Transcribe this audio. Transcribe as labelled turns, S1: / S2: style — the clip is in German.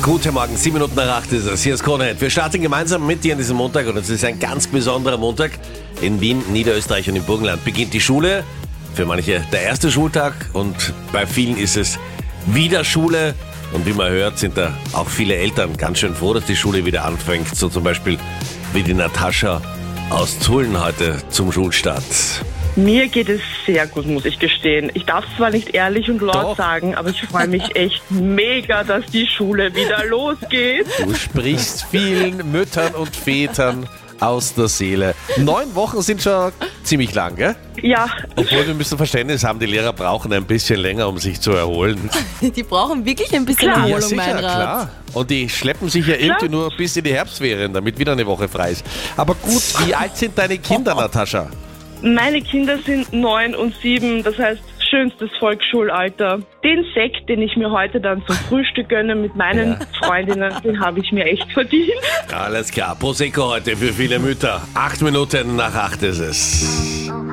S1: Guten Morgen, 7 Minuten nach 8 ist es. Hier ist Kronheit. Wir starten gemeinsam mit dir an diesem Montag und es ist ein ganz besonderer Montag. In Wien, Niederösterreich und im Burgenland beginnt die Schule. Für manche der erste Schultag und bei vielen ist es wieder Schule. Und wie man hört, sind da auch viele Eltern ganz schön froh, dass die Schule wieder anfängt. So zum Beispiel wie die Natascha aus Tulln heute zum Schulstart.
S2: Mir geht es sehr gut, muss ich gestehen. Ich darf zwar nicht ehrlich und laut
S1: Doch.
S2: sagen, aber ich freue mich echt mega, dass die Schule wieder losgeht.
S1: Du sprichst vielen Müttern und Vätern aus der Seele. 9 Wochen sind schon ziemlich lang, gell?
S2: Ja,
S1: Obwohl wir müssen Verständnis haben, die Lehrer brauchen ein bisschen länger, um sich zu erholen.
S3: Die brauchen wirklich ein bisschen
S2: Klar.
S3: Erholung, mein Rat.
S1: klar. Und die schleppen sich ja irgendwie nur bis in die Herbstferien, damit wieder eine Woche frei ist. Aber gut, wie alt sind deine Kinder, Natascha?
S2: meine Kinder sind 9 und 7, das heißt schönstes Volksschulalter. Den Sekt, den ich mir heute dann zum Frühstück gönne mit meinen Freundinnen, den habe ich mir echt verdient.
S1: Alles klar, Prosecco heute für viele Mütter. 8 Minuten nach 8 ist es.